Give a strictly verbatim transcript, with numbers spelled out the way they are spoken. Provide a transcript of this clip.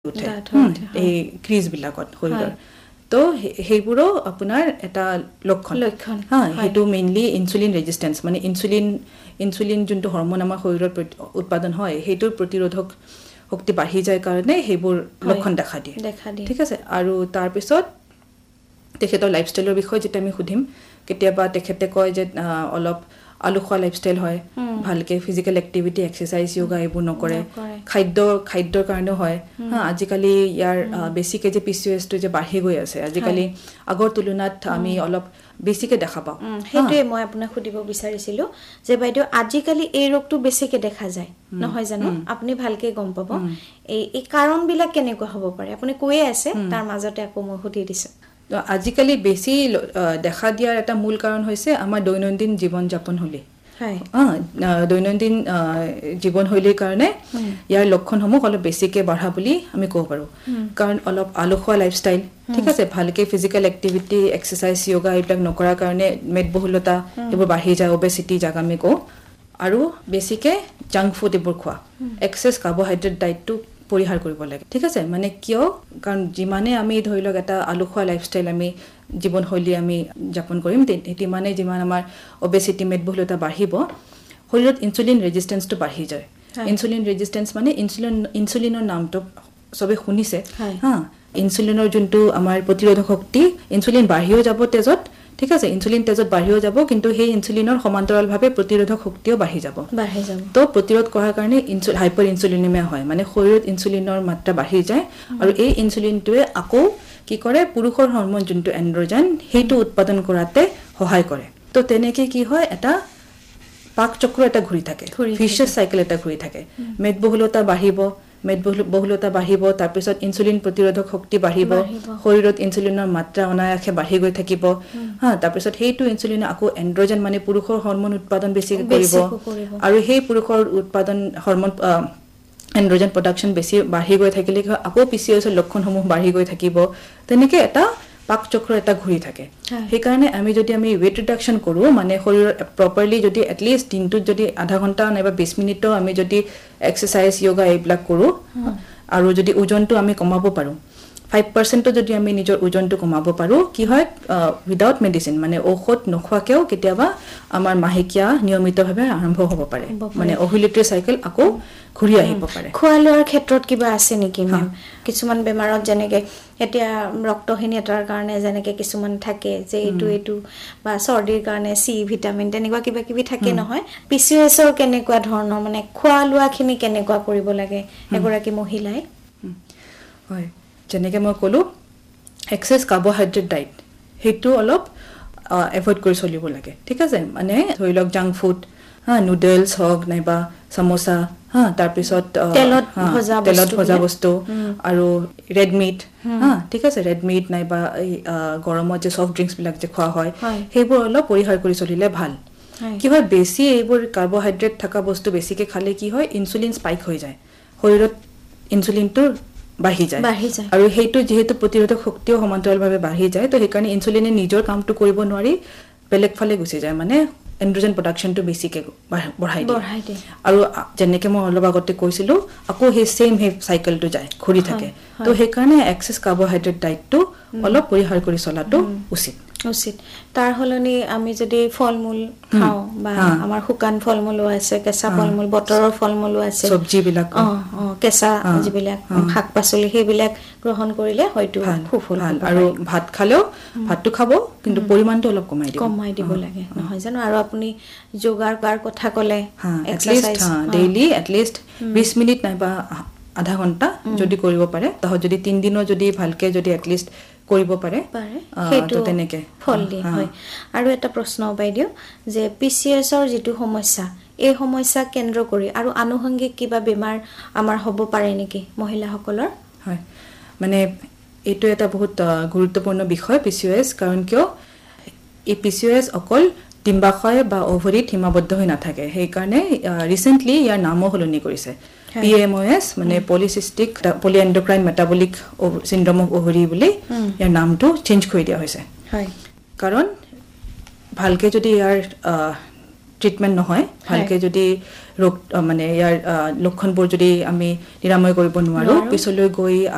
উঠে এই ক্ৰিজ বিলাকত শৰীৰৰ তো সেইবোৰো আপোনাৰ এটা লক্ষণ লক্ষণ হা হেতু মেইনলি ইনসুলিন ৰেজিস্ট্যান্স মানে ইনসুলিন ইনসুলিন যোনটো হৰমন আমাৰ শৰীৰত উৎপাদন হয় হেতুৰ প্ৰতিৰোধক শক্তি বাঢ়ি যায় কাৰণে হেবোৰ লক্ষণ দেখা দিয়ে ঠিক আছে আৰু তাৰ পিছত তেখেতৰ লাইফষ্টাইলৰ বিষয়ে যেটা আমি খুদিম কেতিয়াবা তেখেতে কয় যে অলপ আলুখোৱা লাইফষ্টাইল হয় ভালকে ফিজিক্যাল এক্টিভিটি এক্সারসাইজ যোগা এইবোৰ নকৰে খাদ্য খাদ্যৰ কাৰণে হয় হা আজিকালি ইয়াৰ বেসিকে যে পিসিওএস টো যে বাঢ়ি গৈ আছে আজিকালি আগৰ তুলনাত আমি অলপ বেসিকে দেখা পাওঁ হেতুৱে মই আপোনাক খুদিব বিচাৰিছিলো যে বাইদেউ আজিকালি এই ৰোগটো বেসিকে দেখা যায় নহয় জানো আপুনি ভালকে গম পাব এই এই কাৰণবিলাক কেনেকুৱা হ'ব পাৰে আপুনি কৈয়ে আছে তাৰ মাজতে আকৌ মই খুদি দিছে আজিকালি বেছি দেখা দিয়াৰ এটা মূল কাৰণ হৈছে আমাৰ দৈনন্দিন জীৱন যাপন হলি হয় দৈনন্দিন জীৱন শৈলীৰ কাৰণে ইয়াৰ লক্ষণসমূহ অলপ বেছিকে বঢ়া বুলি আমি ক'ব পাৰো কাৰণ অলপ আলুখোৱা লাইফষ্টাইল ঠিক আছে ভালকে ফিজিক্যাল এক্টিভিটি এক্সারসাইজ যোগা এইবিলাক নকৰাৰ কাৰণে মেদবহুলতা এইবোৰ বাঢ়ি যায় ওবেসিটি জাক আমি কওঁ আৰু বেছিকে জাংক ফুড এইবোৰ খোৱা এক্সেস কাৰ্বোহাইড্ৰেট ডায়েটটো পৰিহাৰ কৰিব লাগে ঠিক আছে মানে কিয় কাৰণ যিমানে আমি ধৰি লওক এটা আলুখোৱা লাইফষ্টাইল আমি জীৱন শৈলী আমি যাপন কৰিম তেতি মানে যিমান আমাৰ ওবেসিটি মেদবহুলতা বাঢ়িব শৰীৰত ইনসুলিন ৰেজিস্ট্যান্সটো বাঢ়ি যায় ইনসুলিন ৰেজিস্ট্যান্স মানে ইনসুলিন ইনসুলিনৰ নামটো সবে শুনিছে হা ইনসুলিনৰ যোনটো আমাৰ প্ৰতিৰোধক শক্তি ইনসুলিন বাঢ়িও যাব তেজত ঠিক আছে ইনসুলিন তেজত বাঢ়িও যাব কিন্তু সেই ইনসুলিনৰ সমান্তৰালভাৱে প্ৰতিৰোধক শক্তিও বাঢ়ি যাব বাঢ়ি যাব তো প্ৰতিৰোধ কৰাৰ কাৰণে ইনসুলিন হাইপাৰ ইনসুলিনেমিয়া হয় মানে শৰীৰত ইনসুলিনৰ মাত্ৰা বাঢ়ি যায় আৰু এই ইনসুলিনটোৱে আকৌ কি কৰে পুৰুষৰ হৰমন যোনটো এন্ড্ৰোজেন হেতু উৎপাদন কৰাতে সহায় কৰে তো তেনেকে কি হয় এটা পাক চক্ৰ এটা ঘূৰি থাকে ভিশাস সাইকেল এটা ঘূৰি থাকে মেদবহুলতা বাঢ়িব মেদবহুলতা বাঢ়িব তাৰ পিছত ইনসুলিন প্ৰতিৰোধক শক্তি বাঢ়িব শৰীৰত ইনসুলিনৰ মাত্ৰা অনায়াসে বাঢ়ি গৈ থাকিব হা তাৰ পিছত হেতু ইনসুলিন আকৌ এন্ড্ৰোজেন মানে পুৰুষৰ হৰমন উৎপাদন বেছি কৰিব আৰু সেই পুৰুষৰ উৎপাদন হৰমন এন্ড্ৰোজেন প্ৰডাকশন বেছি বাঢ়ি গৈ থাকিলে আকৌ পিসিওএছৰ লক্ষণসমূহ বাঢ়ি গৈ থাকিব তেনেকে এটা পাক চক্ৰ এটা ঘূৰি থাকে সেই কাৰণে আমি যদি আমি ওয়েট ৰিডাকশন কৰো মানে শৰীৰৰ প্ৰপাৰলি যদি এট লিস্ট দিনটোত যদি আধা ঘন্টা নাইবা বিশ মিনিটও আমি যদি এক্সারসাইজ যোগা এইবিলাক কৰো আৰু যদি ওজনটো আমি কমাব পাৰো five percent যদি আমি নিজৰ ওজনটো কমাব পাৰো কি হয় উইদাউট মেডিসিন মানে ঔষধ নখোৱাকেও কেতিয়াবা আমাৰ মাহেকিয়া নিয়মিতভাৱে আৰম্ভ হ'ব পাৰে মানে ওভুলেটৰী সাইকেল আকৌ ঘূৰি আহিব পাৰে খোৱা লোৱাৰ ক্ষেত্ৰত কিবা আছে নেকি মেম কিছুমান বেমাৰত যেনেকে এতিয়া ৰক্তহীনতাৰ কাৰণে যেনেকে কিছুমান থাকে যে এটু এটু বা চৰ্দিৰ কাৰণে সি ভিটামিন তেনেকুৱা কিবা কিবি থাকে নহয় পিসিওএছৰ কেনেকুৱা ধৰণৰ মানে খোৱা লোৱাখিনি কেনেকুৱা কৰিব লাগে এগৰাকী মহিলাই হয় যেনেকে মই কলো এক্সেস কাৰ্বোহাইড্ৰেট ডায়েট হেতু অলপ এভয়েড কৰি চলিব লাগে ঠিক আছে মানে ধৰি লওক জাংক ফুড হা নুডলছ হক নাইবা সমোসা হা তাৰ পিছত তেলত ভজা তেলত ভজা বস্তু আৰু ৰেড মিট হা ঠিক আছে ৰেড মিট নাইবা গৰমত যে সফট ড্ৰিংকস বিলাক যে খোৱা হয় হেবোৰ অলপ পৰিহাৰ কৰি চলিলে ভাল কি হয় বেছি এইবোৰ কাৰ্বোহাইড্ৰেট থকা বস্তু বেছিকে খালে কি হয় ইনসুলিন স্পাইক হৈ যায় শৰীৰত ইনসুলিনটো বাঢ়ি যায় আৰু হেতু যেহেতু প্ৰতিৰোধক শক্তিও সমান্তৰালভাৱে বাঢ়ি যায় তো হেকাৰণে ইনসুলিনে নিজৰ কামটো কৰিব নোৱাৰি বেলেগ ফালে গুচি যায় মানে এন্ড্ৰোজেন প্ৰডাকশনটো বেছিকে বঢ়াই দিয়ে আৰু যেনেকে মই অলপ আগতে কৈছিলো আকৌ হে সেম হে সাইকেলটো যায় ঘূৰি থাকে তো হেকাৰণে এক্সেস কাৰ্বোহাইড্ৰেট ডায়েটটো অলপ পৰিহাৰ কৰি চলাটো উচিত উচিত তাৰ হলনি আমি যদি ফলমূল খাও বা আমাৰ শুকান ফলমূল আছে কেঁচা ফলমূল বতৰৰ ফলমূল আছে সবজি বিলাক অ অ কেঁচা যিবিলাক শাক পাচলি সেইবিলাক গ্ৰহণ কৰিলে হয়তো খুব ভাল আৰু ভাত খালেও ভাতটো খাব কিন্তু পৰিমাণটো অলপ কমাই দিব কমাই দিব লাগে নহয় জানো আৰু আপুনি যোগাৰ কাৰ কথা কলে এক্সারসাইজ ডেইলি এট লিস্ট বিশ মিনিট নাইবা আধা ঘন্টা যদি কৰিব পাৰে তাহ যদি তিন দিনৰ যদি ভালকে যদি এট লিস্ট কৰিব পাৰে হেতু তেনেকে ফল দিয়ে হয় আৰু এটা প্ৰশ্ন বাইদেউ যে পিসিওএছৰ যেটো সমস্যা এই সমস্যা কেন্দ্ৰ কৰি আৰু আনুষংগিক কিবা বেমাৰ আমাৰ হ'ব পাৰে নেকি মহিলাসকলৰ হয় মানে এটো এটা বহুত গুৰুত্বপূৰ্ণ বিষয় পিসিওএছ কাৰণ কিয় এই পিসিওএছ অকল ডিম্বাশয় বা ওভৰিত সীমাবদ্ধ হৈ নাথাকে সেই কাৰণে ৰিসেন্টলি ইয়াৰ নামও সলনি কৰিছে P M O S মানে পলিসিস্টিক পলিএন্ডোক্ৰাইন মেটাবলিক সিনড্ৰোম অফ ওভাৰি বুলি ইয়াৰ নামটো চেঞ্জ কৰি দিয়া হৈছে হয় কাৰণ ভালকে যদি ইয়াৰ ট্ৰিটমেন্ট নহয় ভালকে যদি ৰোগ মানে ইয়াৰ লক্ষণবোৰ যদি আমি নিৰাময় কৰিব নোৱাৰো পিছলৈ গৈ